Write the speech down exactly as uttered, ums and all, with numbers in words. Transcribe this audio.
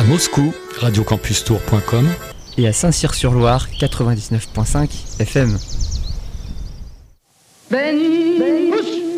Moscou, radio campus tour point com. Et à Saint-Cyr-sur-Loire, quatre-vingt-dix-neuf virgule cinq F M. Ben, ben